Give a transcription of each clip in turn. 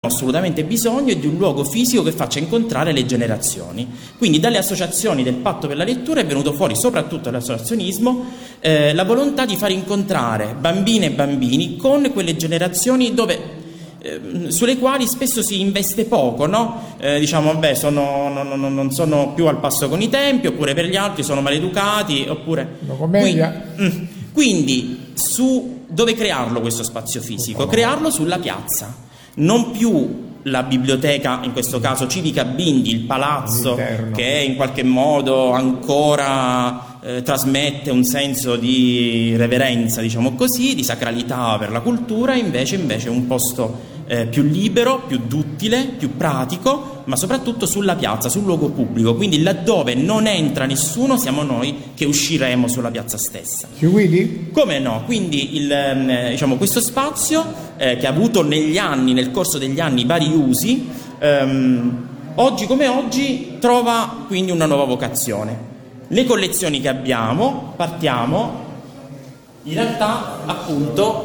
assolutamente bisogno è di un luogo fisico che faccia incontrare le generazioni. Quindi dalle associazioni del Patto per la Lettura è venuto fuori, soprattutto dall'associazionismo, la volontà di far incontrare bambine e bambini con quelle generazioni sulle quali spesso si investe poco, no? Diciamo, vabbè, non sono più al passo con i tempi, oppure per gli altri sono maleducati, oppure... Quindi dove crearlo questo spazio fisico? Crearlo sulla piazza, non più la biblioteca, in questo caso Civica Bindi, il palazzo che in qualche modo ancora trasmette un senso di reverenza, diciamo così, di sacralità per la cultura, invece un posto più libero, più duttile, più pratico, ma soprattutto sulla piazza, sul luogo pubblico. Quindi laddove non entra nessuno siamo noi che usciremo sulla piazza stessa. Ci guidi? Come no? Quindi questo spazio che ha avuto nel corso degli anni vari usi, oggi come oggi trova quindi una nuova vocazione. Le collezioni che abbiamo, partiamo in realtà appunto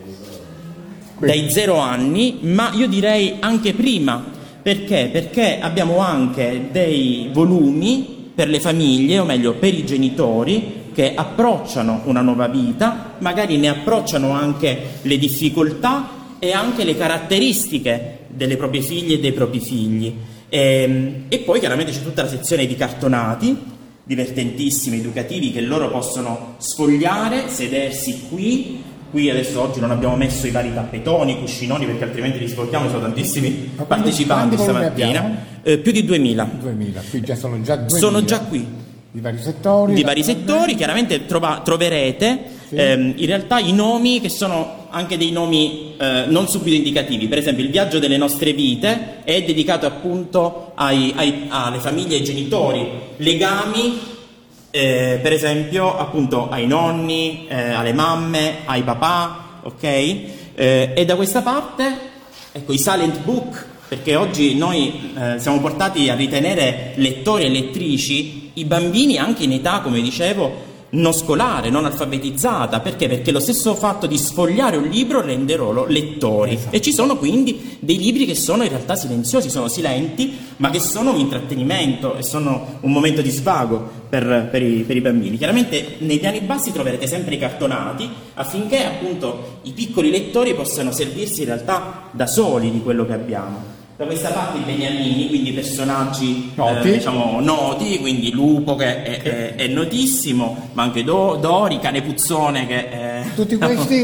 dai 0 anni, ma io direi anche prima. Perché? Perché abbiamo anche dei volumi per le famiglie, o meglio per i genitori, che approcciano una nuova vita, magari ne approcciano anche le difficoltà e anche le caratteristiche delle proprie figlie e dei propri figli. E poi chiaramente c'è tutta la sezione di cartonati, divertentissimi, educativi, che loro possono sfogliare, sedersi qui adesso oggi non abbiamo messo i vari tappetoni, cuscinoni, perché altrimenti li svoltiamo, sono tantissimi partecipanti stamattina, più di 2000. Qui sono già 2000. Sono già qui. Di vari settori, chiaramente troverete in realtà i nomi che sono anche dei nomi non subito indicativi. Per esempio il viaggio delle nostre vite è dedicato appunto alle famiglie e ai genitori, legami per esempio appunto ai nonni, alle mamme, ai papà, ok? E da questa parte ecco i silent book, perché oggi noi siamo portati a ritenere lettori e lettrici i bambini anche in età, come dicevo, non scolare, non alfabetizzata. Perché? Perché lo stesso fatto di sfogliare un libro rende loro lettori. Esatto. E ci sono quindi dei libri che sono in realtà silenziosi, sono silenti, ma che sono un intrattenimento e sono un momento di svago per i bambini. Chiaramente nei piani bassi troverete sempre i cartonati, affinché appunto i piccoli lettori possano servirsi in realtà da soli di quello che abbiamo. Da questa parte i beniamini, quindi personaggi noti, quindi Lupo che è notissimo, ma anche Dori, Cane Puzzone che tutti questi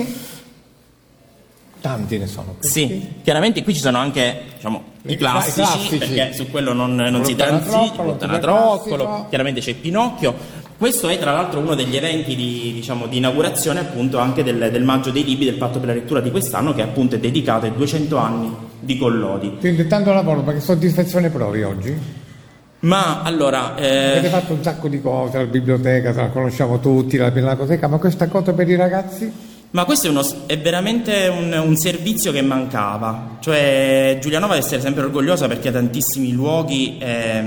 tanti ne sono questi. Sì, chiaramente qui ci sono anche i classici, perché su quello non si transita, Troccolo, chiaramente c'è Pinocchio. Questo è tra l'altro uno degli eventi di inaugurazione appunto anche del Maggio dei Libri del Patto per la Lettura di quest'anno, che appunto è dedicato ai 200 anni di Collodi. Quindi tanto lavoro, ma che soddisfazione provi oggi? Ma allora avete fatto un sacco di cose, la biblioteca, la conosciamo tutti, la Pinacoteca, ma questa cosa per i ragazzi? Ma questo è veramente un servizio che mancava. Cioè Giulianova deve essere sempre orgogliosa perché ha tantissimi luoghi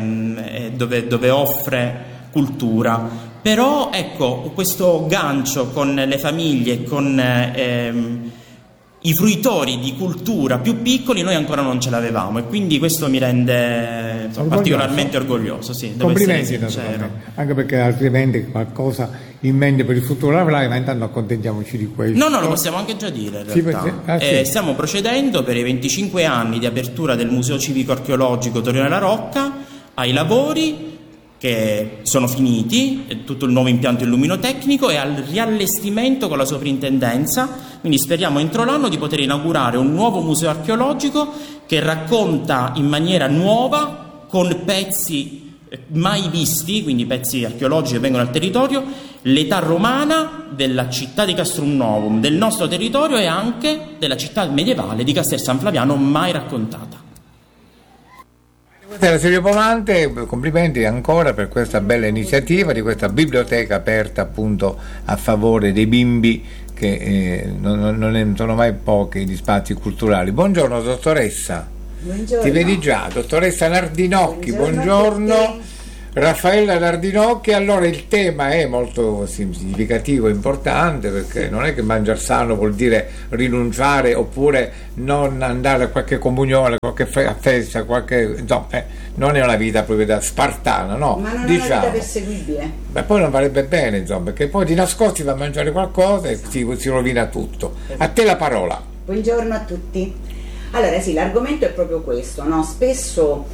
dove offre cultura. Però ecco, questo gancio con le famiglie, con i fruitori di cultura più piccoli noi ancora non ce l'avevamo, e quindi questo mi rende particolarmente orgoglioso. Sì, complimenti, anche perché altrimenti qualcosa in mente per il futuro avrai, ma intanto accontentiamoci di questo. No, lo possiamo anche già dire in realtà. Stiamo procedendo per i 25 anni di apertura del Museo Civico Archeologico Torino della Rocca ai lavori che sono finiti, tutto il nuovo impianto illuminotecnico, e al riallestimento con la soprintendenza. Quindi speriamo entro l'anno di poter inaugurare un nuovo museo archeologico che racconta in maniera nuova, con pezzi mai visti, quindi pezzi archeologici che vengono al territorio, l'età romana della città di Castrum Novum, del nostro territorio, e anche della città medievale di Castel San Flaviano, mai raccontata. Questa è la Silvio Pomante, complimenti ancora per questa bella iniziativa di questa biblioteca aperta appunto a favore dei bimbi, che non sono mai pochi gli spazi culturali. Buongiorno dottoressa. Buongiorno. Ti vedi già, dottoressa Nardinocchi, buongiorno. Raffaella Dardinocchi. Allora il tema è molto significativo e importante, perché non è che mangiare sano vuol dire rinunciare oppure non andare a qualche comunione, qualche festa, no, non è una vita proprio da spartana, no? Ma non diciamo. È una vita perseguibile. Ma poi non farebbe bene, insomma, perché poi di nascosti va a mangiare qualcosa e si rovina tutto. A te la parola. Buongiorno a tutti. Allora sì, l'argomento è proprio questo, no? Spesso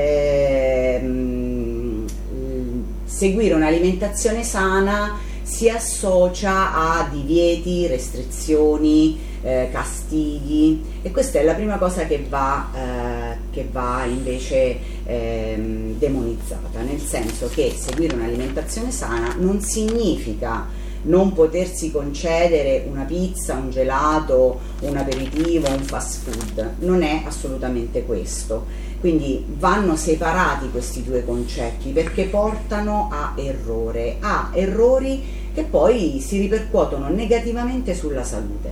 seguire un'alimentazione sana si associa a divieti, restrizioni, castighi, e questa è la prima cosa che va invece demonizzata, nel senso che seguire un'alimentazione sana non significa non potersi concedere una pizza, un gelato, un aperitivo, un fast food. Non è assolutamente questo. Quindi vanno separati questi due concetti, perché portano a errori che poi si ripercuotono negativamente sulla salute.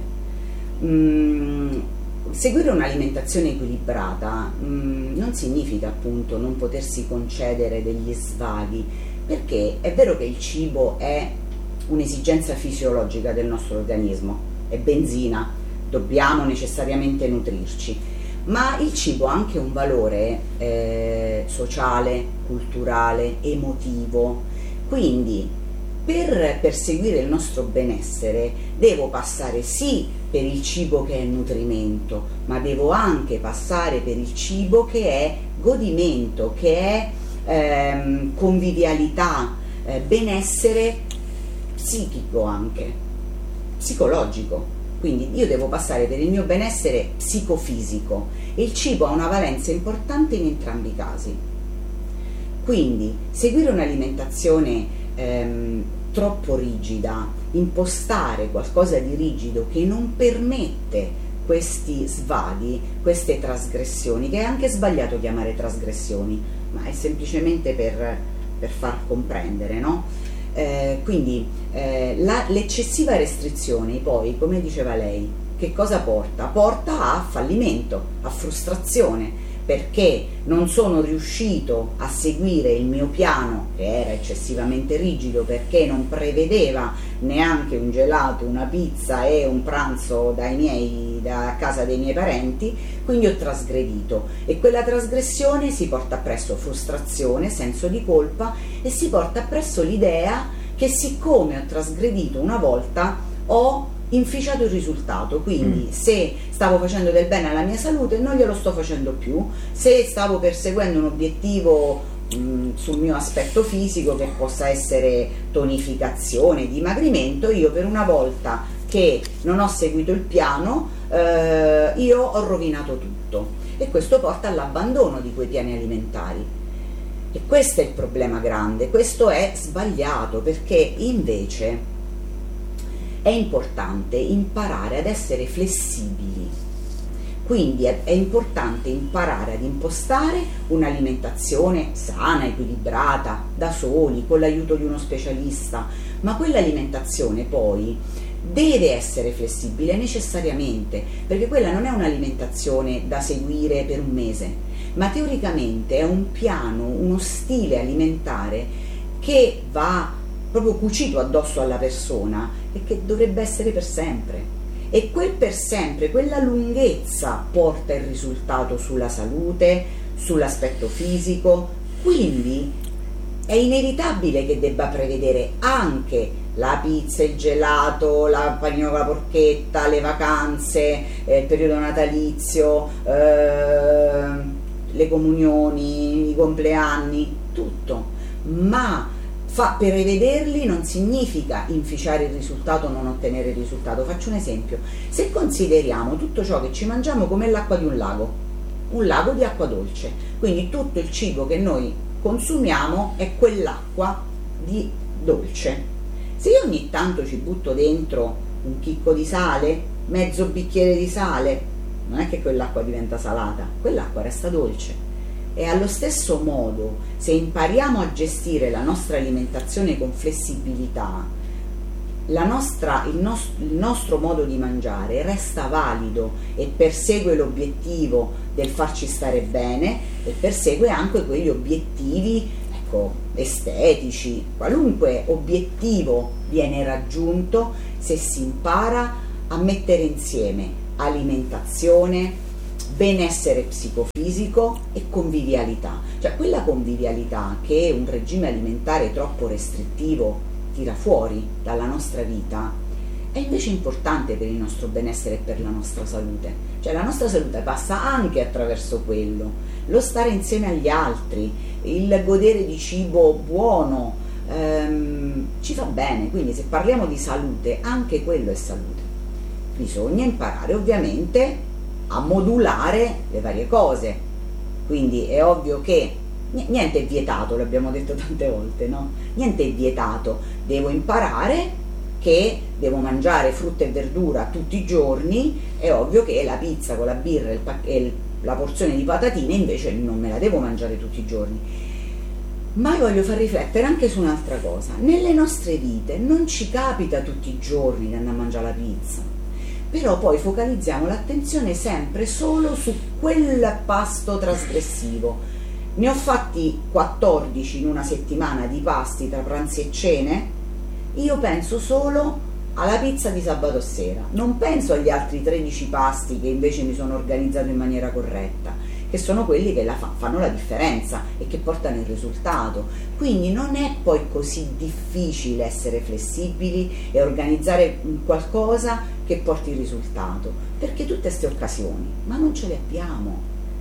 Seguire un'alimentazione equilibrata non significa appunto non potersi concedere degli svaghi, perché è vero che il cibo è un'esigenza fisiologica del nostro organismo, è benzina, dobbiamo necessariamente nutrirci, ma il cibo ha anche un valore sociale, culturale, emotivo. Quindi per perseguire il nostro benessere devo passare sì per il cibo che è nutrimento, ma devo anche passare per il cibo che è godimento, che è convivialità, benessere psichico, anche psicologico. Quindi io devo passare per il mio benessere psicofisico, e il cibo ha una valenza importante in entrambi i casi. Quindi seguire un'alimentazione troppo rigida, impostare qualcosa di rigido che non permette questi svaghi, queste trasgressioni, che è anche sbagliato chiamare trasgressioni, ma è semplicemente per far comprendere, no? Quindi l'eccessiva restrizione poi, come diceva lei, che cosa porta? Porta a fallimento, a frustrazione, perché non sono riuscito a seguire il mio piano, che era eccessivamente rigido, perché non prevedeva neanche un gelato, una pizza e un pranzo da casa dei miei parenti, quindi ho trasgredito, e quella trasgressione si porta appresso frustrazione, senso di colpa, e si porta appresso l'idea che siccome ho trasgredito una volta ho inficiato il risultato, quindi se stavo facendo del bene alla mia salute non glielo sto facendo più, se stavo perseguendo un obiettivo sul mio aspetto fisico, che possa essere tonificazione, dimagrimento, io per una volta che non ho seguito il piano io ho rovinato tutto, e questo porta all'abbandono di quei piani alimentari. E questo è il problema grande, questo è sbagliato, perché invece è importante imparare ad essere flessibili. Quindi è importante imparare ad impostare un'alimentazione sana, equilibrata, da soli, con l'aiuto di uno specialista, ma quell'alimentazione poi deve essere flessibile necessariamente, perché quella non è un'alimentazione da seguire per un mese, ma teoricamente è un piano, uno stile alimentare che va proprio cucito addosso alla persona e che dovrebbe essere per sempre. E quel per sempre, quella lunghezza porta il risultato sulla salute, sull'aspetto fisico, quindi è inevitabile che debba prevedere anche la pizza, il gelato, la panino con la porchetta, le vacanze, il periodo natalizio, le comunioni, i compleanni, tutto, ma prevederli non significa inficiare il risultato o non ottenere il risultato. Faccio un esempio: se consideriamo tutto ciò che ci mangiamo come l'acqua di un lago di acqua dolce, quindi tutto il cibo che noi consumiamo è quell'acqua di dolce. Se io ogni tanto ci butto dentro un chicco di sale, mezzo bicchiere di sale, non è che quell'acqua diventa salata, quell'acqua resta dolce. E allo stesso modo, se impariamo a gestire la nostra alimentazione con flessibilità, il nostro modo di mangiare resta valido e persegue l'obiettivo del farci stare bene, e persegue anche quegli obiettivi, ecco, estetici, qualunque obiettivo viene raggiunto se si impara a mettere insieme alimentazione, benessere psicofisico e convivialità. Cioè quella convivialità che un regime alimentare troppo restrittivo tira fuori dalla nostra vita è invece importante per il nostro benessere e per la nostra salute. Cioè la nostra salute passa anche attraverso quello, lo stare insieme agli altri, il godere di cibo buono, ci fa bene. Quindi se parliamo di salute, anche quello è salute. Bisogna imparare ovviamente a modulare le varie cose, quindi è ovvio che niente è vietato, l'abbiamo detto tante volte, no? Niente è vietato, devo imparare che devo mangiare frutta e verdura tutti i giorni. È ovvio che la pizza con la birra e la porzione di patatine invece non me la devo mangiare tutti i giorni. Ma io voglio far riflettere anche su un'altra cosa: nelle nostre vite non ci capita tutti i giorni di andare a mangiare la pizza, però poi focalizziamo l'attenzione sempre solo su quel pasto trasgressivo. Ne ho fatti 14 in una settimana di pasti tra pranzi e cene. Io penso solo alla pizza di sabato sera, non penso agli altri 13 pasti che invece mi sono organizzato in maniera corretta, che sono quelli che fanno la differenza e che portano il risultato. Quindi non è poi così difficile essere flessibili e organizzare qualcosa che porti il risultato, perché tutte queste occasioni, ma non ce le abbiamo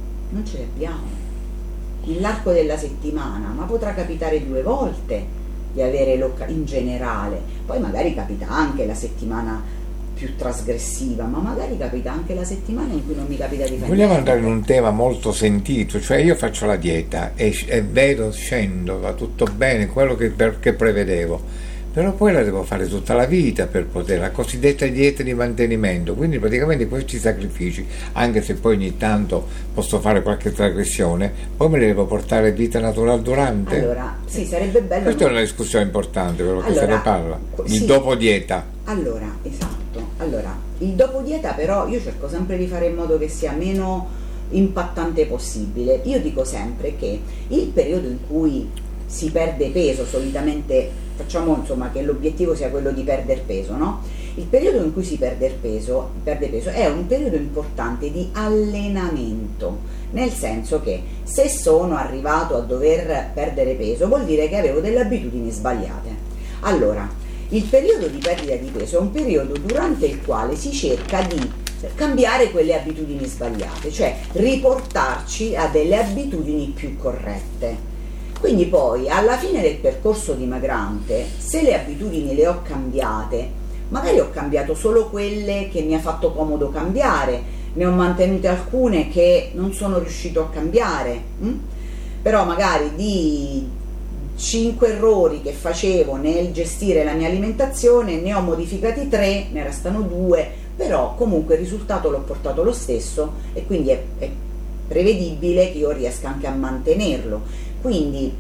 nell'arco della settimana, ma potrà capitare 2 volte di avere in generale, poi magari capita anche la settimana più trasgressiva, ma magari capita anche la settimana in cui non mi capita di fare. Vogliamo andare in un tema molto sentito, cioè io faccio la dieta e vedo, scendo, va tutto bene, quello che prevedevo, però poi la devo fare tutta la vita per poter, la cosiddetta dieta di mantenimento, quindi praticamente questi sacrifici, anche se poi ogni tanto posso fare qualche trasgressione, poi me li devo portare vita naturale durante. Allora, sì, sarebbe bello. Questa è una discussione importante, quello che se ne parla, il dopo dieta. Allora, esatto, allora, il dopo dieta però io cerco sempre di fare in modo che sia meno impattante possibile. Io dico sempre che il periodo in cui si perde peso, solitamente facciamo insomma che l'obiettivo sia quello di perdere peso, no? Il periodo in cui si perde peso è un periodo importante di allenamento, nel senso che se sono arrivato a dover perdere peso vuol dire che avevo delle abitudini sbagliate. Allora, il periodo di perdita di peso è un periodo durante il quale si cerca di cambiare quelle abitudini sbagliate, cioè riportarci a delle abitudini più corrette. Quindi poi alla fine del percorso dimagrante, se le abitudini le ho cambiate, magari ho cambiato solo quelle che mi ha fatto comodo cambiare, ne ho mantenute alcune che non sono riuscito a cambiare, però magari di 5 errori che facevo nel gestire la mia alimentazione ne ho modificati 3, ne restano 2, però comunque il risultato l'ho portato lo stesso e quindi è prevedibile che io riesca anche a mantenerlo. Quindi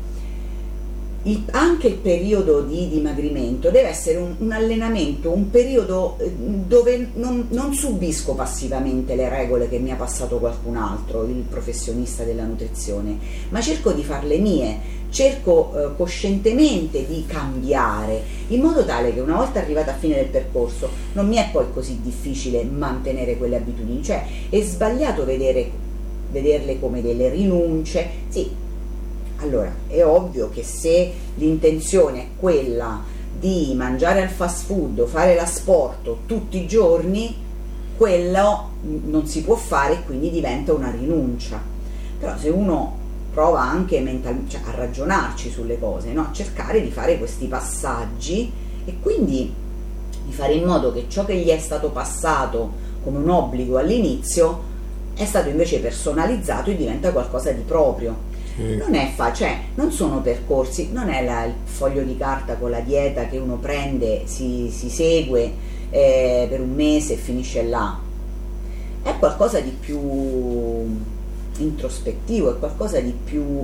anche il periodo di dimagrimento deve essere un allenamento, un periodo dove non subisco passivamente le regole che mi ha passato qualcun altro, il professionista della nutrizione, ma cerco di farle mie, cerco coscientemente di cambiare, in modo tale che una volta arrivata a fine del percorso non mi è poi così difficile mantenere quelle abitudini. Cioè è sbagliato vederle come delle rinunce, sì. Allora, è ovvio che se l'intenzione è quella di mangiare al fast food o fare l'asporto tutti i giorni, quello non si può fare e quindi diventa una rinuncia. Però se uno prova anche mentalmente, cioè a ragionarci sulle cose, no? A cercare di fare questi passaggi e quindi di fare in modo che ciò che gli è stato passato come un obbligo all'inizio è stato invece personalizzato e diventa qualcosa di proprio. Non è cioè non sono percorsi, non è il foglio di carta con la dieta che uno prende, si segue per un mese e finisce là. È qualcosa di più introspettivo, è qualcosa di più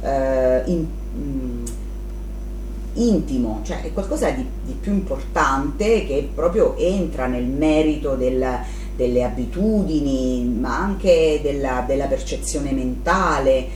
intimo, cioè è qualcosa di più importante che proprio entra nel merito delle abitudini, ma anche della percezione mentale,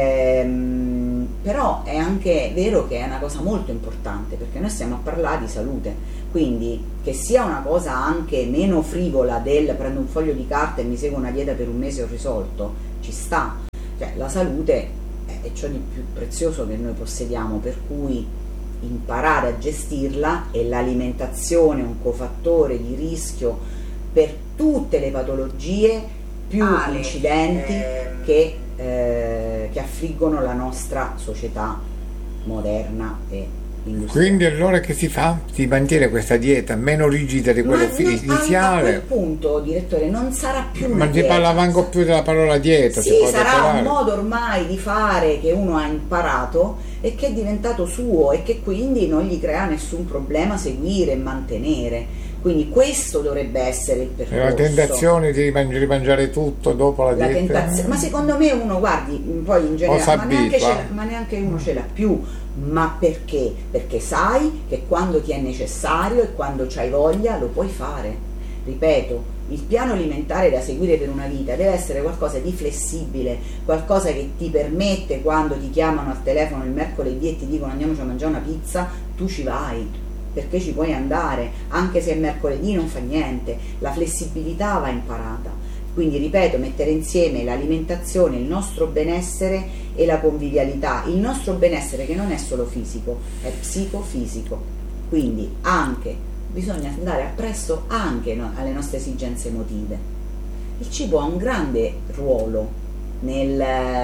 però è anche vero che è una cosa molto importante, perché noi stiamo a parlare di salute, quindi che sia una cosa anche meno frivola del prendo un foglio di carta e mi seguo una dieta per un mese e ho risolto, ci sta, cioè la salute è ciò di più prezioso che noi possediamo, per cui imparare a gestirla, e l'alimentazione è un cofattore di rischio per tutte le patologie più incidenti che affliggono la nostra società moderna e industriale. Quindi allora che si fa? Si mantiene questa dieta meno rigida di quella iniziale? A quel punto, direttore, non sarà più una non si parla manco più della parola dieta. Sì, sarà un modo ormai di fare che uno ha imparato e che è diventato suo, e che quindi non gli crea nessun problema seguire e mantenere. Quindi questo dovrebbe essere il percorso. La tentazione di rimangiare tutto dopo la dieta. Ma secondo me uno, guardi, poi in generale, ma neanche uno ce l'ha più. Ma perché? Perché sai che quando ti è necessario e quando c'hai voglia lo puoi fare. Ripeto, il piano alimentare da seguire per una vita deve essere qualcosa di flessibile, qualcosa che ti permette, quando ti chiamano al telefono il mercoledì e ti dicono andiamoci a mangiare una pizza, tu ci vai, perché ci puoi andare, anche se è mercoledì non fa niente, la flessibilità va imparata. Quindi ripeto, mettere insieme l'alimentazione, il nostro benessere e la convivialità, il nostro benessere che non è solo fisico, è psicofisico, quindi anche bisogna andare appresso anche alle nostre esigenze emotive. Il cibo ha un grande ruolo nel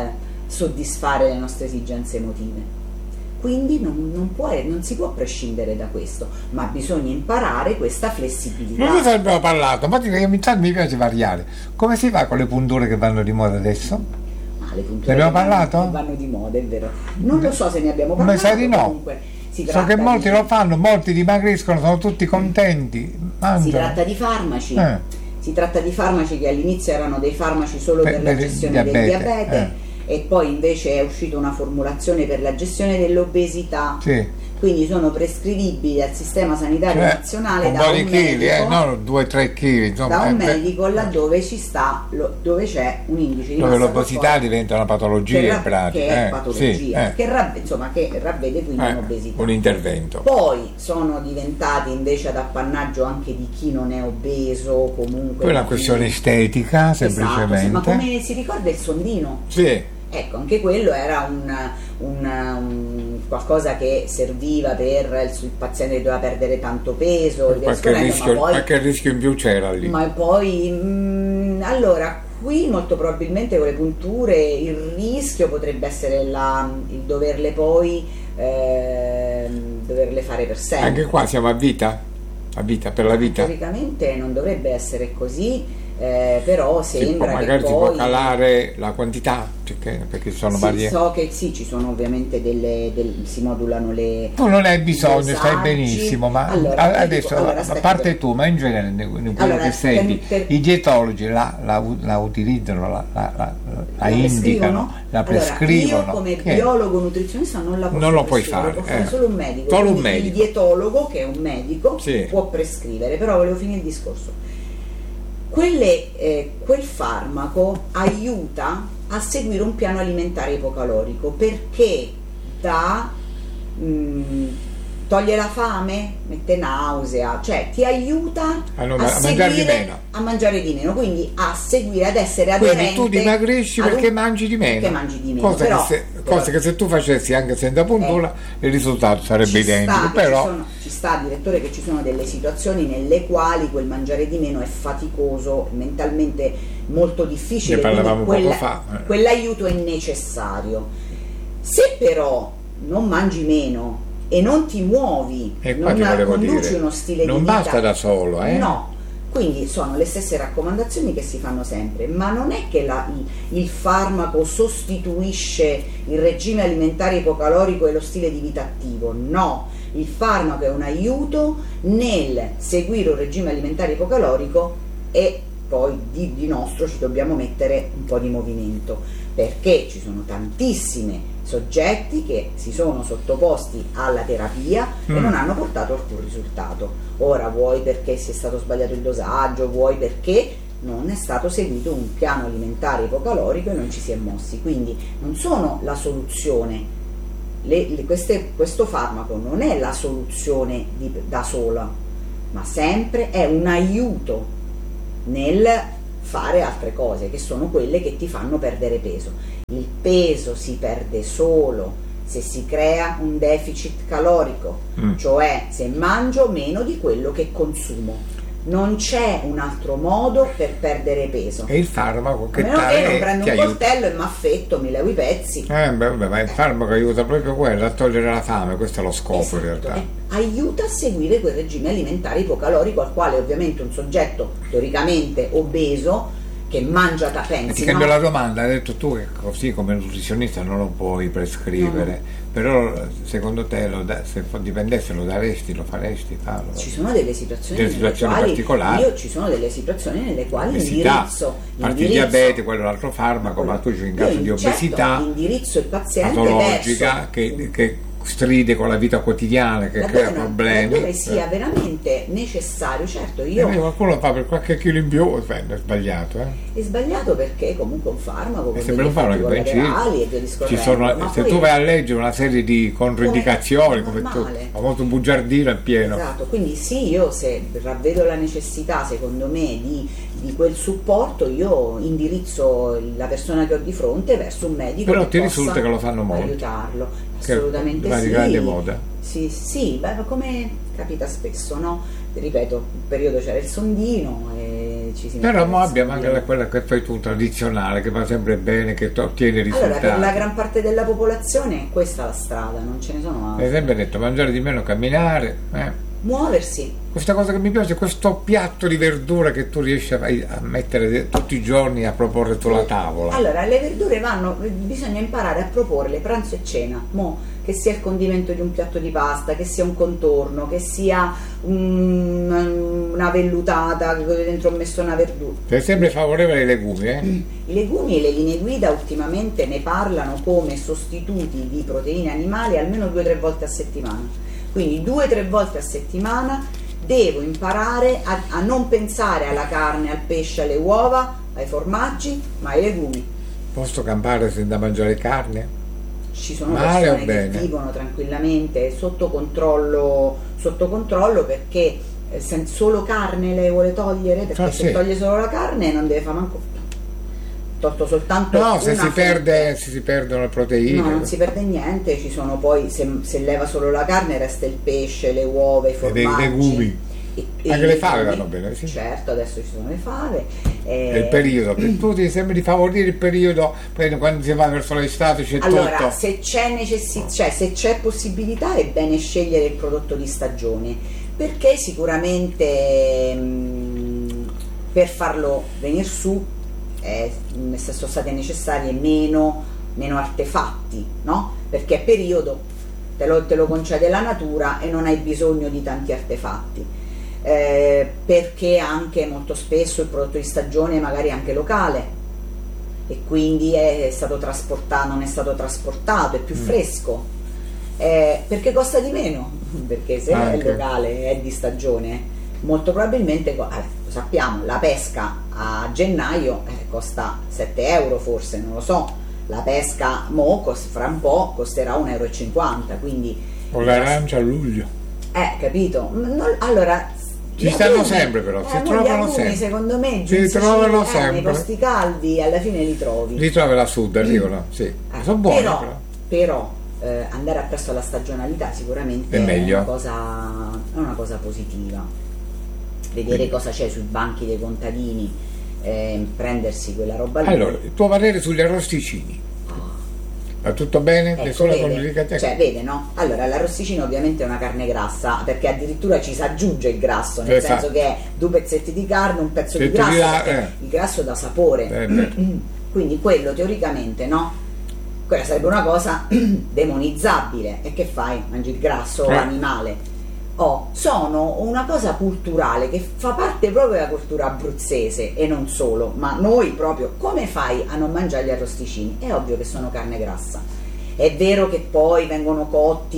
soddisfare le nostre esigenze emotive. Quindi non si può prescindere da questo, ma bisogna imparare questa flessibilità. Non ne abbiamo parlato, ma mi piace variare. Come si fa con le punture che vanno di moda adesso? Le punture ne abbiamo parlato? Che vanno di moda, è vero. Non lo so se ne abbiamo parlato. Ma sa di no. Comunque, so che molti lo fanno, molti dimagriscono, sono tutti contenti. Mangiano. Si tratta di farmaci. Si tratta di farmaci che all'inizio erano dei farmaci solo per la gestione del diabete. E poi invece è uscita una formulazione per la gestione dell'obesità, quindi sono prescrivibili al sistema sanitario nazionale da un medico, non 2-3 kg, da un medico laddove ci sta, dove c'è un indice di dove l'obesità diventa una patologia in pratica, che è patologia, che ravvede quindi un'obesità, un intervento. Poi sono diventati invece ad appannaggio anche di chi non è obeso, comunque poi è una questione estetica, semplicemente. Esatto, ma come si ricorda il sondino? Sì. Ecco, anche quello era un qualcosa che serviva per il paziente che doveva perdere tanto peso, qualche rischio in più c'era lì. Ma poi allora qui molto probabilmente con le punture il rischio potrebbe essere il doverle poi doverle fare per sempre. Anche qua siamo a vita per la vita. Teoricamente non dovrebbe essere così. Però sembra magari che si poi può calare la quantità, perché ci sono varie. So che ci sono ovviamente si modulano le. Tu non hai bisogno, stai benissimo, ma adesso a parte tu, ma in genere quello che segui, i dietologi la utilizzano, la indicano, la prescrivono. Io come biologo nutrizionista non lo puoi fare, lo può fare solo un medico. Solo un medico. Il dietologo, che è un medico, può prescrivere, però volevo finire il discorso. Quel farmaco aiuta a seguire un piano alimentare ipocalorico, perché toglie la fame, mette nausea, cioè ti aiuta a mangiare di meno, quindi a seguire, ad essere aderente. Quindi tu dimagrisci perché mangi di meno. Cosa che se tu facessi anche senza puntura il risultato sarebbe identico. Ci sta, direttore, che ci sono delle situazioni nelle quali quel mangiare di meno è faticoso, mentalmente molto difficile, ne parlavamo poco fa. Quell'aiuto è necessario. Se però non mangi meno e non ti muovi, non conduci uno stile di vita, non basta da solo, no. Quindi sono le stesse raccomandazioni che si fanno sempre, ma non è che il farmaco sostituisce il regime alimentare ipocalorico e lo stile di vita attivo, no. Il farmaco è un aiuto nel seguire un regime alimentare ipocalorico, e poi di nostro ci dobbiamo mettere un po' di movimento, perché ci sono tantissimi soggetti che si sono sottoposti alla terapia e non hanno portato alcun risultato. Ora vuoi perché si è stato sbagliato il dosaggio, vuoi perché non è stato seguito un piano alimentare ipocalorico e non ci si è mossi, quindi non sono la soluzione. Questo farmaco non è la soluzione da sola, ma sempre è un aiuto nel fare altre cose, che sono quelle che ti fanno perdere peso. Il peso si perde solo se si crea un deficit calorico, cioè se mangio meno di quello che consumo. Non c'è un altro modo per perdere peso. E il farmaco che a meno che non prendo un aiuta. coltello e m'affetto, mi levo i pezzi. Ma il farmaco aiuta proprio quello, a togliere la fame, questo è lo scopo, Esatto, in realtà. aiuta a seguire quel regime alimentare ipocalorico al quale ovviamente un soggetto teoricamente obeso che mangia E pensi, ti cambio no? la domanda, hai detto tu che così come nutrizionista non lo puoi prescrivere, però secondo te se dipendesse lo daresti, lo faresti farlo? Ci sono delle situazioni, Delle situazioni nelle quali particolari. ci sono delle situazioni nelle quali Obesità, indirizzo parti il diabete, quello è un altro farmaco, ma tu in caso di obesità indirizzo il paziente patologica verso che stride con la vita quotidiana, che crea problemi. laddove sia veramente necessario. Certo, io qualcuno lo fa per qualche chilo in più, è sbagliato, è sbagliato perché comunque un farmaco con sembra degli un farmaco effetti che collaterali e via discorrendo, ma se poi- tu vai a leggere una serie di controindicazioni, come come tu, normale. famoso bugiardino è pieno. Esatto, quindi sì, io se ravvedo la necessità, secondo me, di quel supporto, io indirizzo la persona che ho di fronte verso un medico Però che ti possa risulta che lo fanno molto. aiutarlo. Che Assolutamente va di sì. grande moda. Sì, beh, come capita spesso, no? Ripeto, un periodo c'era il sondino e ci si Però metteva mo il abbiamo sondino. anche quella che fai tu, tradizionale, che va sempre bene, che ottiene risultati. Allora, per la gran parte della popolazione è questa la strada, non ce ne sono Hai altre. sempre detto mangiare di meno, camminare. Muoversi. Questa cosa che mi piace, questo piatto di verdura che tu riesci a mettere tutti i giorni, a proporre sulla tavola. Allora, le verdure bisogna imparare a proporle pranzo e cena, che sia il condimento di un piatto di pasta, che sia un contorno, che sia una vellutata dove dentro ho messo una verdura. Sei sempre favorevole ai legumi, I legumi e le linee guida ultimamente ne parlano come sostituti di proteine animali almeno 2 o 3 volte a settimana. Quindi 2 o 3 volte a settimana devo imparare a non pensare alla carne, al pesce, alle uova, ai formaggi, ma ai legumi. Posso campare senza mangiare carne? Ci sono Male o persone che bene? vivono tranquillamente sotto controllo perché solo carne le vuole togliere, perché Ah, se sì. toglie solo la carne non deve fare manco tolto soltanto No, se una si perdono le proteine. no, non si perde niente, ci sono poi se leva solo la carne resta il pesce, le uova, i dei formaggi legumi. e Anche i le fave legumi. vanno bene, sì. Certo, adesso ci sono le fave È il periodo, tu ti sembra di favorire il periodo, poi quando si va verso l'estate c'è allora, tutto. se c'è se c'è possibilità è bene scegliere il prodotto di stagione, perché sicuramente per farlo venire su sono stati necessari meno artefatti, no? Perché è periodo, te lo concede la natura e non hai bisogno di tanti artefatti. Perché anche molto spesso il prodotto di stagione è magari anche locale e quindi è stato trasportato, non è stato trasportato, è più fresco, perché costa di meno, perché se è locale è di stagione molto probabilmente lo sappiamo, la pesca a gennaio costa 7 euro forse, non lo so, la pesca fra un po' costerà 1,50 euro, quindi Con l'arancia a luglio. capito? Allora Ci stanno sempre però, si trovano sempre. Secondo me Si trovano sempre. nei posti caldi alla fine li trovi. Li trovi là sud, arrivano, sì. Sono buoni però andare appresso alla stagionalità sicuramente È meglio. è una cosa positiva. Vedere cosa c'è sui banchi dei contadini, prendersi quella roba lì. Allora, il tuo parere sugli arrosticini? Va tutto bene? Ecco, Nessuna vede, complicazione? cioè, vede, no? Allora, l'arrosticino ovviamente è una carne grassa, perché addirittura ci si aggiunge il grasso, nel Esatto. senso che è 2 pezzetti di carne, un pezzo di Pezzo di grasso, là, perché il grasso dà sapore. Quindi quello teoricamente, no? Quella sarebbe una cosa demonizzabile. E che fai? Mangi il grasso animale? Sono una cosa culturale che fa parte proprio della cultura abruzzese e non solo, ma noi proprio, come fai a non mangiare gli arrosticini? È ovvio che sono carne grassa. È vero che poi vengono cotti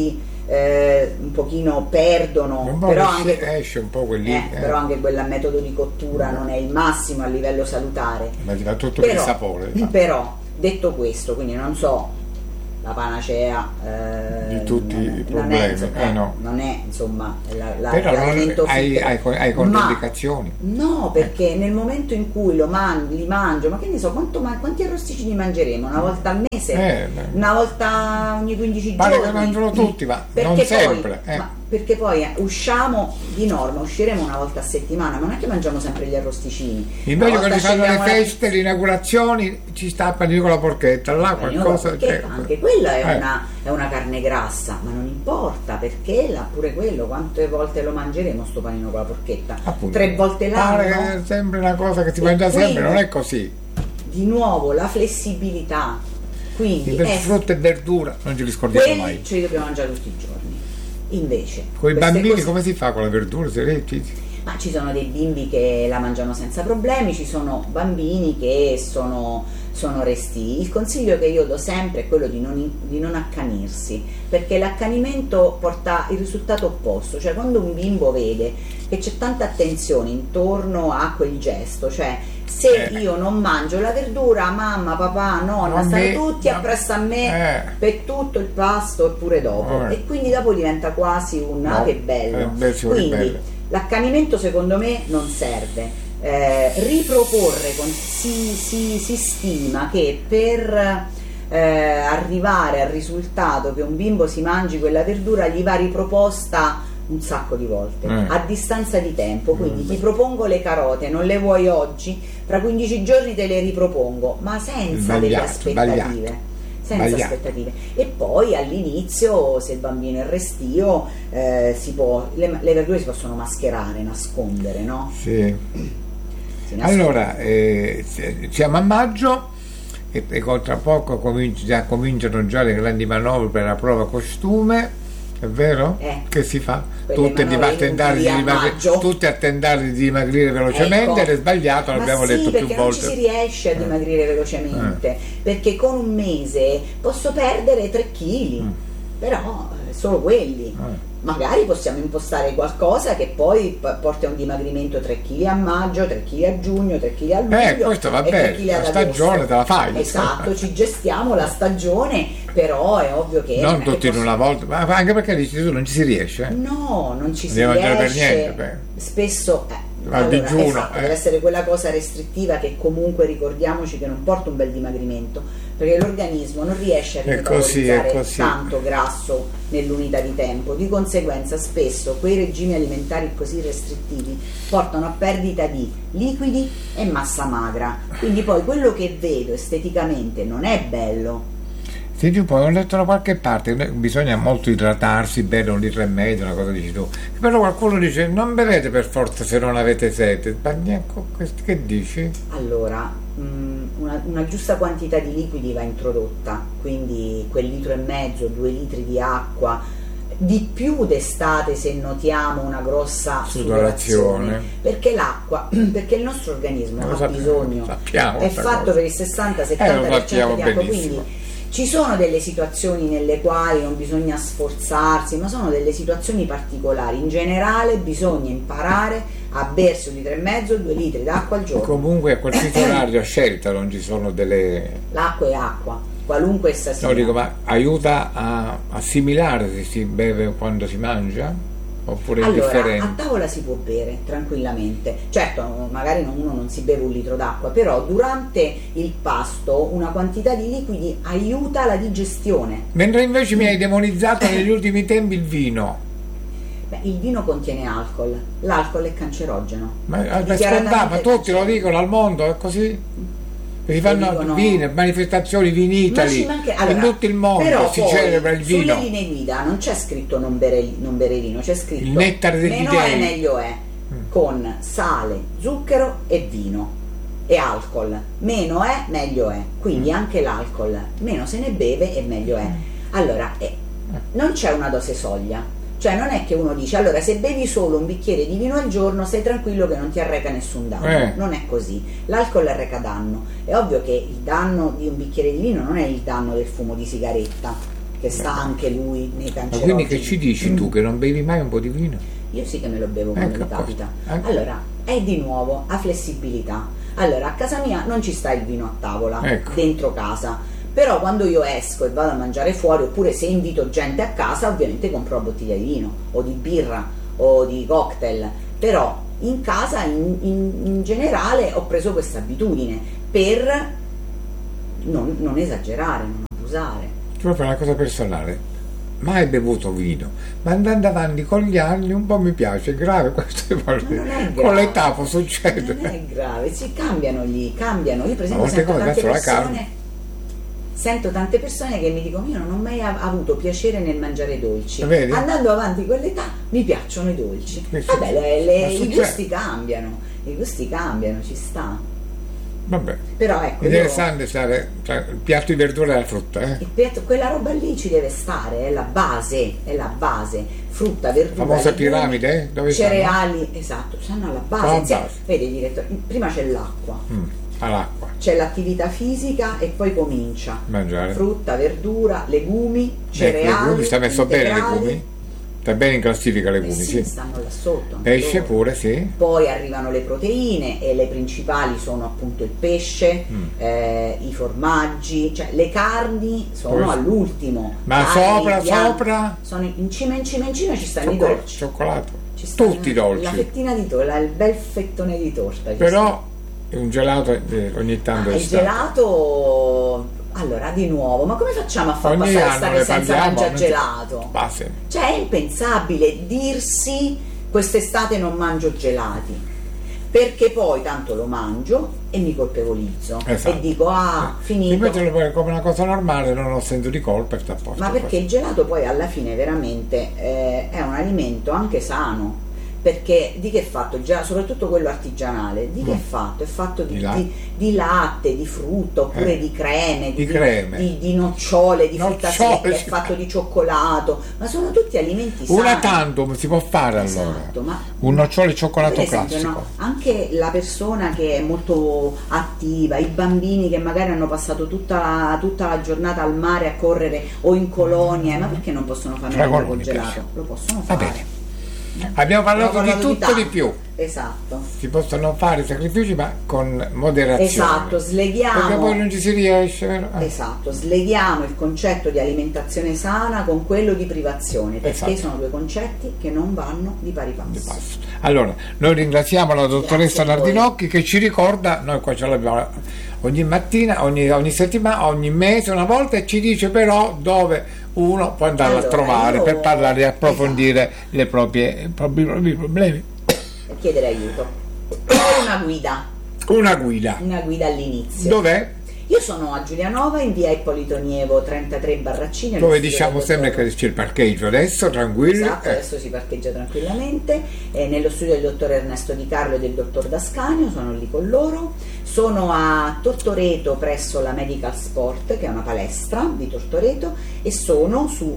un pochino perdono, un po' però anche, esce un po' quelli, però anche quel metodo di cottura non è il massimo a livello salutare, ma ti fa tutto per il però, sapore. però detto questo, quindi non so la panacea di tutti i non è, problemi, no. non è insomma però l'alimento hai controindicazioni, no, perché nel momento in cui li mangio, ma che ne so, quanti arrosticini mangeremo? Una volta al mese, una volta ogni 15 pare giorni, che mangiano tutti, ma perché non poi, sempre, perché poi usciamo di norma, usciremo una volta a settimana, ma non è che mangiamo sempre gli arrosticini. Invece quando si fanno le feste, le inaugurazioni, ci stappano con la porchetta, là qualcosa, anche quella è una carne grassa, ma non importa, perché pure quello, quante volte lo mangeremo sto panino con la porchetta? Appunto. 3 volte l'anno? Pare che è sempre una cosa che si mangia sempre, non è così. Di nuovo la flessibilità, quindi frutta e verdura non ce li scordiamo mai, ce li dobbiamo mangiare tutti i giorni. Invece con i bambini come si fa con la verdura? Ma ci sono dei bimbi che la mangiano senza problemi, ci sono bambini che sono restii. Il consiglio che io do sempre è quello di non accanirsi, perché l'accanimento porta il risultato opposto, cioè quando un bimbo vede che c'è tanta attenzione intorno a quel gesto, cioè se io non mangio la verdura, mamma, papà, nonna stanno tutti appresso a me per tutto il pasto e pure dopo, e quindi dopo diventa quasi che bello. Quindi l'accanimento secondo me non serve. Riproporre si stima che per arrivare al risultato che un bimbo si mangi quella verdura gli va riproposta un sacco di volte a distanza di tempo, quindi ti propongo le carote, non le vuoi oggi, fra 15 giorni te le ripropongo, ma senza delle aspettative. E poi all'inizio, se il bambino è restio, le verdure si possono mascherare, nascondere, no? Sì. Allora siamo a maggio e tra poco cominciano già le grandi manovre per la prova costume, è vero? Che si fa? Tutti a tentare di dimagrire velocemente, ed è sbagliato, l'abbiamo detto più volte. Non ci si riesce a dimagrire velocemente, perché con un mese posso perdere 3 kg, però solo quelli. Magari possiamo impostare qualcosa che poi porti a un dimagrimento 3 kg a maggio, 3 kg a giugno, 3 kg a luglio, questo va bene, la stagione te la fai. Esatto, ci gestiamo la stagione, però è ovvio che non tutti in una volta, ma anche perché dici tu non ci si riesce. No, non ci si riesce per niente, spesso deve essere quella cosa restrittiva che comunque ricordiamoci che non porta un bel dimagrimento, perché l'organismo non riesce a metabolizzare tanto grasso nell'unità di tempo, di conseguenza spesso quei regimi alimentari così restrittivi portano a perdita di liquidi e massa magra, quindi poi quello che vedo esteticamente non è bello. Senti un po', ho letto da qualche parte che bisogna molto idratarsi, bere 1,5 litri, una cosa dici tu, però qualcuno dice non bevete per forza se non avete sete, che dici? Allora, una giusta quantità di liquidi va introdotta, quindi quel 1,5 litri, 2 litri di acqua, di più d'estate se notiamo una grossa sudorazione, perché l'acqua, perché il nostro organismo ha bisogno, è fatto per il 60-70% di acqua, quindi ci sono delle situazioni nelle quali non bisogna sforzarsi, ma sono delle situazioni particolari. In generale bisogna imparare a bersi 1,5 litri, 2 litri d'acqua al giorno. Comunque a qualsiasi orario a scelta, non ci sono delle... L'acqua è acqua, qualunque essa sia. No, dico, ma aiuta a assimilare se si beve quando si mangia? Oppure allora, a tavola si può bere tranquillamente, certo magari uno non si beve 1 litro d'acqua, però durante il pasto una quantità di liquidi aiuta la digestione. Mentre invece mi hai demonizzato negli ultimi tempi il vino. Il vino contiene alcol, l'alcol è cancerogeno. Ma tutti lo dicono al mondo, è così? Si fanno manifestazioni Vini Italy, in tutto il mondo si celebra il vino. Sulle linee guida non c'è scritto non bere vino, c'è scritto il nettare degli meno dei. è meglio è, con sale, zucchero e vino e alcol, meno è meglio è, quindi anche l'alcol meno se ne beve e meglio è. Allora non c'è una dose soglia, cioè non è che uno dice allora se bevi solo un bicchiere di vino al giorno stai tranquillo che non ti arreca nessun danno, non è così, l'alcol arreca danno, è ovvio che il danno di un bicchiere di vino non è il danno del fumo di sigaretta, che sta anche lui nei Ma cancerogeni. quindi che ci dici tu, che non bevi mai un po' di vino? Io sì che me lo bevo quando Ecco, mi capita. ecco. Allora, è di nuovo a flessibilità. Allora, a casa mia non ci sta il vino a tavola, Ecco. dentro casa. Però quando io esco e vado a mangiare fuori, oppure se invito gente a casa, ovviamente compro una bottiglia di vino, o di birra, o di cocktail. Però in casa, in generale, ho preso questa abitudine per non esagerare, non abusare. Proprio una cosa personale. Mai bevuto vino, ma andando avanti con gli anni un po' mi piace, è grave queste cose. Ma non è grave. Con l'età può succedere. Non è grave, si cambiano. Io per esempio molte sento cose, tante cazzo, la carne. persone. Sento tante persone che mi dicono: io non ho mai avuto piacere nel mangiare dolci. Vedi? Andando avanti con l'età mi piacciono i dolci. Sì, sì. Vabbè, Ma i succede. gusti cambiano, ci sta. Vabbè, Però ecco, interessante stare il piatto di verdura e la frutta, il piatto, quella roba lì ci deve stare, è la base, frutta, verdura, famosa legumi, piramide, dove cereali, esatto, stanno alla base. Alla Insieme- base. Vedi, direttore, prima c'è l'acqua, all'acqua, c'è l'attività fisica e poi comincia mangiare. frutta, verdura, legumi, cereali, Legumi, sta messo bene integrali. legumi? Sta bene in classifica legumi, Sì, sì. stanno là sotto. anche Pesce loro. pure, sì. Poi arrivano le proteine e le principali sono appunto il pesce, i formaggi, cioè le carni sono Poi- all'ultimo. Ma Carni, sopra? sono in cima ci stanno i dolci. Cioccolato. Ci stanno Tutti i dolci. La fettina di torta, il bel fettone di torta. ci Però un gelato ogni sta. tanto Il estate. gelato, allora di nuovo, ma come facciamo a far Ogni passare anno l'estate ne senza parliamo, mangiare non- gelato? Base. Cioè è impensabile dirsi quest'estate non mangio gelati, perché poi tanto lo mangio e mi colpevolizzo Esatto. e dico finito. Invece lo fai come una cosa normale, non ho senso di colpa e sta a posto. Ma perché il gelato poi alla fine veramente è un alimento anche sano, perché di che è fatto il gelato, soprattutto quello artigianale, di che è fatto? È fatto Di latte. di latte, di frutta, oppure di creme, Di creme. di nocciole, di frutta Nocciole, secca, è sì. fatto di cioccolato, ma sono tutti alimenti sani. Una tantum si può fare Esatto, allora. ma Un nocciolo e cioccolato per esempio, classico. no, anche la persona che è molto attiva, i bambini che magari hanno passato tutta la giornata al mare a correre o in colonie, ma perché non possono fare Tra merenda coloni, col gelato? piace. Lo possono Va fare. bene. Abbiamo parlato di tutto tanto. di più. Esatto. Si possono fare sacrifici ma con moderazione. Esatto, sleghiamo. Perché poi non ci si riesce, vero? Esatto, sleghiamo il concetto di alimentazione sana con quello di privazione, perché Esatto. sono due concetti che non vanno di pari Di passo. passo. Allora, noi ringraziamo la dottoressa Grazie a voi. Nardinocchi che ci ricorda, noi qua ce l'abbiamo ogni mattina, ogni settimana, ogni mese, una volta, e ci dice però dove uno può andare Allora, a trovare io- per parlare e approfondire i propri problemi. E chiedere aiuto. Poi Una guida. una guida all'inizio. Dov'è? Io sono a Giulianova in via Ippolito Nievo 33 Barraccini. Dove diciamo sempre che c'è il parcheggio adesso, tranquilli. Esatto, adesso si parcheggia tranquillamente, nello studio del dottor Ernesto Di Carlo e del dottor D'Ascanio, sono lì con loro. Sono a Tortoreto presso la Medical Sport, che è una palestra di Tortoreto, e sono su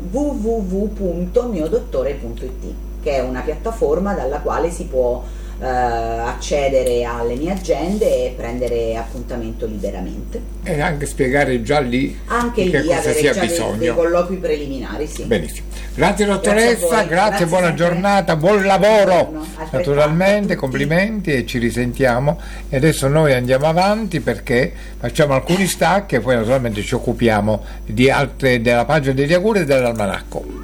www.miodottore.it, che è una piattaforma dalla quale si può accedere alle mie agende e prendere appuntamento liberamente. E anche spiegare già lì Anche di che lì cosa avere sia già dei bisogno. colloqui preliminari, sì. Benissimo. Grazie Grazie a dottoressa, voi. grazie, buona sempre. giornata, buon lavoro. Buongiorno, altrettanto a Naturalmente, tutti. complimenti e ci risentiamo. E adesso noi andiamo avanti perché facciamo alcuni stacchi e poi naturalmente ci occupiamo di altre, della pagina degli auguri e dell'almanacco.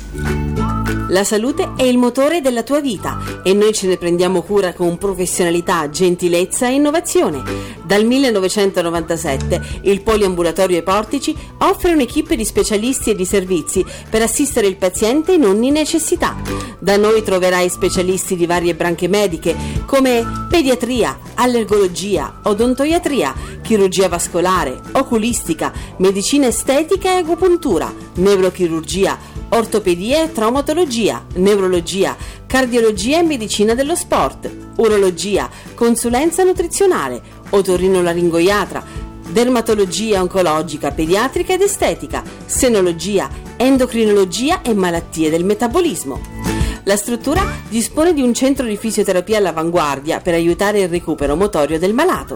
La salute è il motore della tua vita e noi ce ne prendiamo cura con professionalità, gentilezza e innovazione. Dal 1997 il Poliambulatorio ai Portici offre un'equipe di specialisti e di servizi per assistere il paziente in ogni necessità. Da noi troverai specialisti di varie branche mediche come pediatria, allergologia, odontoiatria, chirurgia vascolare, oculistica, medicina estetica e agopuntura, neurochirurgia, ortopedia e traumatologia, neurologia, cardiologia e medicina dello sport, urologia, consulenza nutrizionale, otorrinolaringoiatra, dermatologia oncologica, pediatrica ed estetica, senologia, endocrinologia e malattie del metabolismo. La struttura dispone di un centro di fisioterapia all'avanguardia per aiutare il recupero motorio del malato.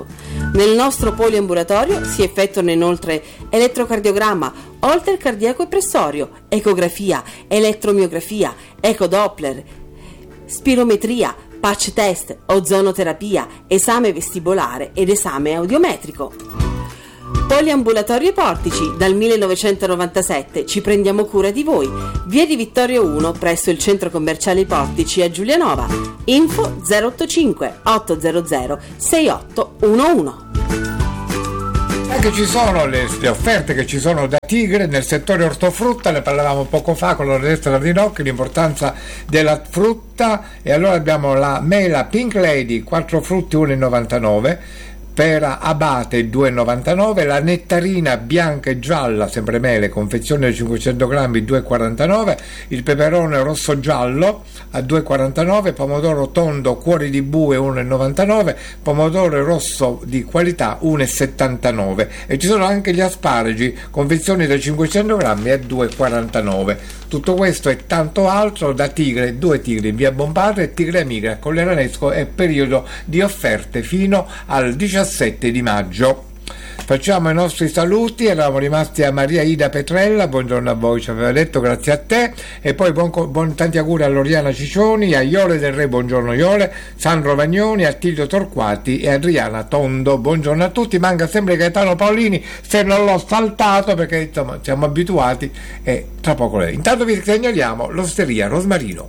Nel nostro poliambulatorio si effettuano inoltre elettrocardiogramma, holter cardiaco e pressorio, ecografia, elettromiografia, ecodoppler, spirometria, patch test, ozonoterapia, esame vestibolare ed esame audiometrico. Poliambulatorio Portici, dal 1997 ci prendiamo cura di voi. Via di Vittorio 1 presso il centro commerciale Portici a Giulianova. Info 085 800 6811. Anche ci sono le offerte che ci sono da Tigre nel settore ortofrutta, ne parlavamo poco fa con l'Orchestra Rinocchi, l'importanza della frutta, e allora abbiamo la mela Pink Lady, 4 frutti 1,99, pera abate 2,99, la nettarina bianca e gialla, sempre mele, confezione di 500 grammi 2,49, il peperone rosso giallo a 2,49, pomodoro tondo cuori di bue 1,99, pomodoro rosso di qualità 1,79, e ci sono anche gli asparagi, confezioni da 500 grammi a 2,49. Tutto questo e tanto altro da Tigre, 2 Tigri in via Bombarda e Tigre Amiga con l'Eranesco, è periodo di offerte fino al 17 di maggio. Facciamo i nostri saluti, eravamo rimasti a Maria Ida Petrella, buongiorno a voi, ci aveva detto, grazie a te, e poi tanti auguri a Loriana Ciccioni, a Iole del Re, buongiorno Iole, Sandro Vagnoni, Attilio Torquati e Adriana Tondo, buongiorno a tutti. Manca sempre Gaetano Paolini, se non l'ho saltato perché insomma siamo abituati, e tra poco lei. Intanto vi segnaliamo l'Osteria Rosmarino.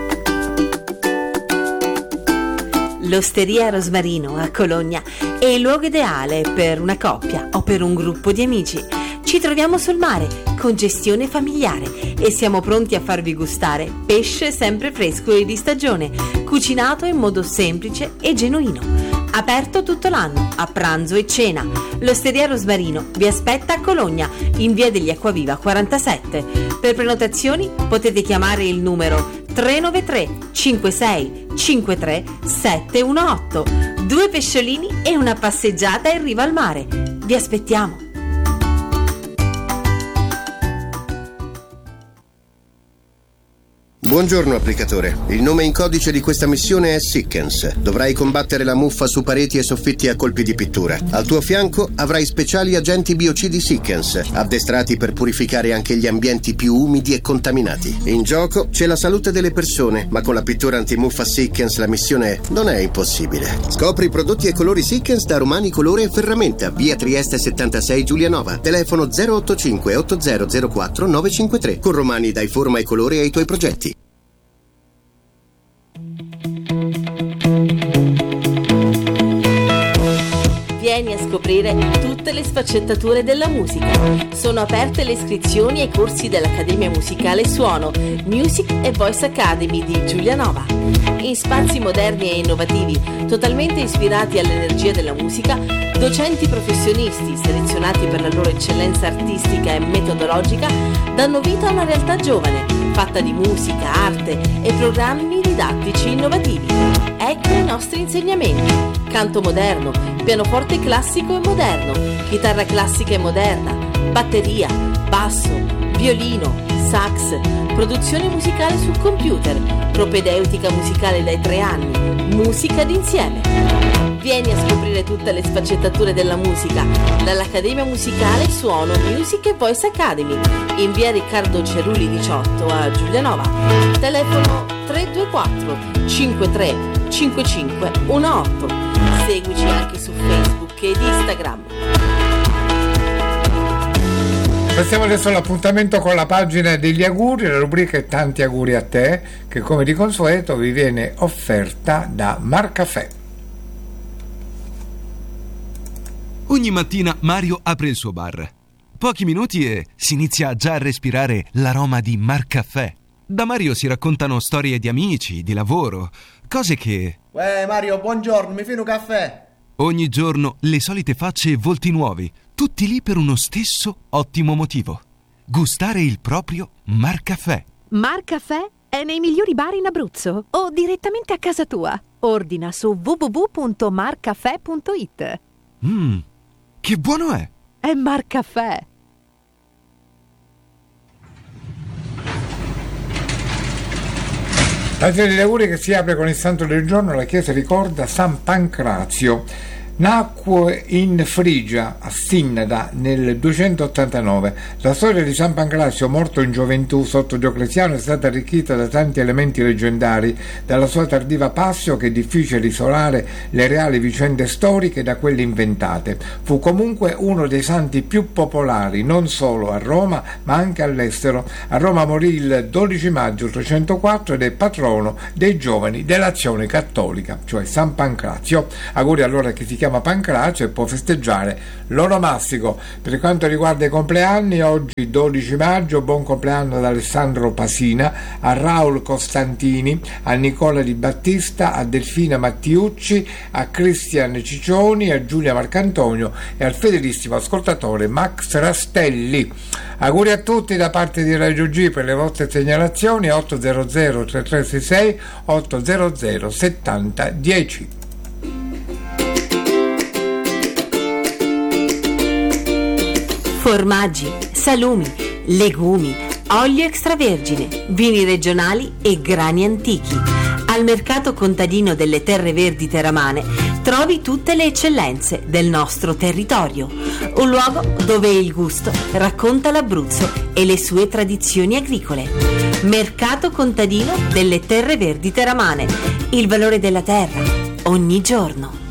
L'Osteria Rosmarino a Cologna è il luogo ideale per una coppia o per un gruppo di amici. Ci troviamo sul mare con gestione familiare e siamo pronti a farvi gustare pesce sempre fresco e di stagione, cucinato in modo semplice e genuino. Aperto tutto l'anno, a pranzo e cena. L'Osteria Rosmarino vi aspetta a Cologna, in via degli Acquaviva 47. Per prenotazioni potete chiamare il numero 393 56 53 718. 2 pesciolini e una passeggiata in riva al mare. Vi aspettiamo. Buongiorno applicatore, il nome in codice di questa missione è Sickens. Dovrai combattere la muffa su pareti e soffitti a colpi di pittura. Al tuo fianco avrai speciali agenti biocidi Sickens, addestrati per purificare anche gli ambienti più umidi e contaminati. In gioco c'è la salute delle persone, ma con la pittura antimuffa Sickens la missione non è impossibile. Scopri i prodotti e colori Sickens da Romani Colore e Ferramenta, via Trieste 76 Giulianova. Telefono 085 8004 953. Con Romani dai forma e colore ai tuoi progetti. Vieni a scoprire tutte le sfaccettature della musica. Sono aperte le iscrizioni ai corsi dell'Accademia Musicale Suono, Music e Voice Academy di Giulianova. In spazi moderni e innovativi, totalmente ispirati all'energia della musica, docenti professionisti selezionati per la loro eccellenza artistica e metodologica danno vita a una realtà giovane, fatta di musica, arte e programmi didattici innovativi. Ecco i nostri insegnamenti: canto moderno, pianoforte classico e moderno, chitarra classica e moderna, batteria, basso, violino, sax, produzione musicale sul computer, propedeutica musicale dai 3 anni, musica d'insieme. Vieni a scoprire tutte le sfaccettature della musica dall'Accademia Musicale Suono, Music e Voice Academy, in via Riccardo Cerulli 18 a Giulianova. Telefono 324 53 55 18. Seguici anche su Facebook ed Instagram. Passiamo adesso all'appuntamento con la pagina degli auguri, la rubrica è tanti auguri a te, che come di consueto vi viene offerta da Marcaffè. Ogni mattina Mario apre il suo bar. Pochi minuti e si inizia già a respirare l'aroma di Marcaffè. Da Mario si raccontano storie di amici, di lavoro, cose che... Mario, buongiorno, mi fai un caffè? Ogni giorno le solite facce e volti nuovi, tutti lì per uno stesso ottimo motivo: gustare il proprio Marcaffè. Marcaffè è nei migliori bar in Abruzzo o direttamente a casa tua. Ordina su www.marcaffè.it. Che buono è! È Marcaffè. La serie degli auguri che si apre con il santo del giorno, la chiesa ricorda San Pancrazio. Nacque in Frigia, a Sinnada, nel 289. La storia di San Pancrazio, morto in gioventù sotto Diocleziano, è stata arricchita da tanti elementi leggendari, dalla sua tardiva passio che è difficile isolare le reali vicende storiche da quelle inventate. Fu comunque uno dei santi più popolari, non solo a Roma, ma anche all'estero. A Roma morì il 12 maggio 304 ed è patrono dei giovani dell'Azione Cattolica, cioè San Pancrazio. Auguri allora che si chiama Pancrazio e può festeggiare l'onomastico. Per quanto riguarda i compleanni, oggi 12 maggio, buon compleanno ad Alessandro Pasina, a Raul Costantini, a Nicola Di Battista, a Delfina Mattiucci, a Cristian Ciccioni, a Giulia Marcantonio e al fedelissimo ascoltatore Max Rastelli. Auguri a tutti da parte di Radio G. Per le vostre segnalazioni 800 3366 800 70 10. Formaggi, salumi, legumi, olio extravergine, vini regionali e grani antichi. Al mercato contadino delle Terre Verdi Teramane trovi tutte le eccellenze del nostro territorio. Un luogo dove il gusto racconta l'Abruzzo e le sue tradizioni agricole. Mercato contadino delle Terre Verdi Teramane. Il valore della terra ogni giorno.